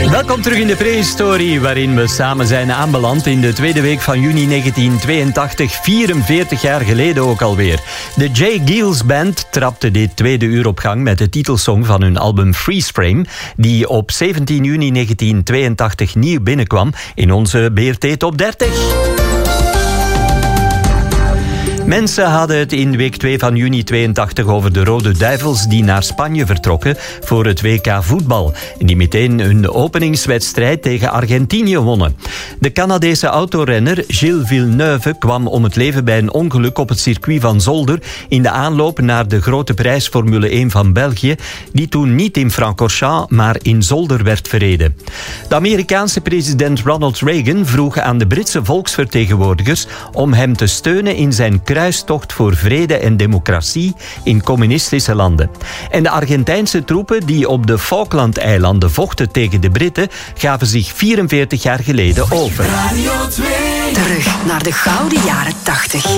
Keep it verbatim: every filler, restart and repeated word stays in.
Welkom terug in de prehistorie, waarin we samen zijn aanbeland in de tweede week van juni negentien tweeëntachtig, vierenveertig jaar geleden ook alweer. De J. Geils Band trapte dit tweede uur op gang met de titelsong van hun album Freeze Frame, die op zeventien juni negentien tweeëntachtig nieuw binnenkwam in onze B R T Top dertig. Mensen hadden het in week twee van juni tweeëntachtig over de Rode Duivels die naar Spanje vertrokken voor het W K voetbal. En die meteen hun openingswedstrijd tegen Argentinië wonnen. De Canadese autorenner Gilles Villeneuve kwam om het leven bij een ongeluk op het circuit van Zolder in de aanloop naar de grote prijs Formule één van België, die toen niet in Francorchamps, maar in Zolder werd verreden. De Amerikaanse president Ronald Reagan vroeg aan de Britse volksvertegenwoordigers om hem te steunen in zijn kruistocht voor vrede en democratie in communistische landen. En de Argentijnse troepen die op de Falklandeilanden vochten tegen de Britten gaven zich vierenveertig jaar geleden over. Terug naar de gouden jaren tachtig.